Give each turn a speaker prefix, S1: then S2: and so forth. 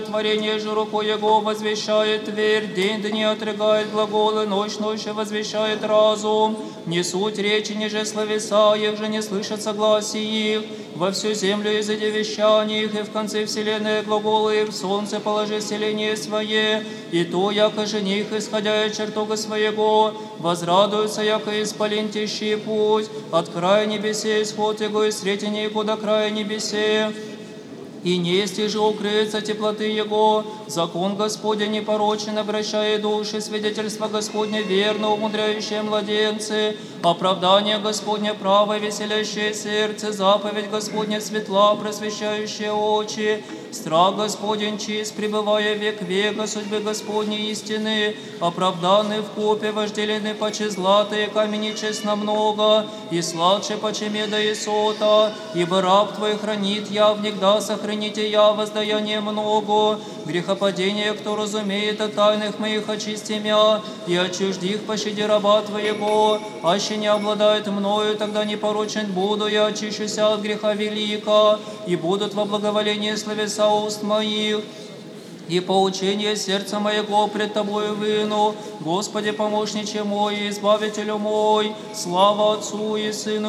S1: Творение же рукой Его возвещает Тверь, день дни отрыгает глаголы, ночь ночью возвещает разум. Не суть речи, ниже словеса их же не слышат согласий их. Во всю землю изыди вещаний их, и в конце вселенной глаголы их, в солнце положи селение свое, и то, яко жених, исходя из чертога своего, возрадуется, яко исполин тещий путь, от края небесе исход его, и сретение его до края небесе. И нести же укрыется теплоты Его, закон Господень непорочен, обращая души, свидетельство Господне верно, умудряющее младенцы, оправдание Господне право, веселящее сердце, заповедь Господня светла, просвещающая очи, страх Господень чист, пребывая век века, судьбы Господней истины, оправданы в купе, вожделены поче златые, камени честно много, и сладче поче меда и сота, ибо раб Твой хранит я, внегда сохраните я воздаяние много, грехопадение, кто разумеет от тайных моих очисти мя, и от чуждих пощади раба Твоего, аще не обладает мною, тогда непорочен буду, я очищуся от греха велика, и будут во благоволении словеса уст моих, и поучение сердца моего пред Тобою выну. Господи, помощниче мой, избавителю мой, слава Отцу и Сыну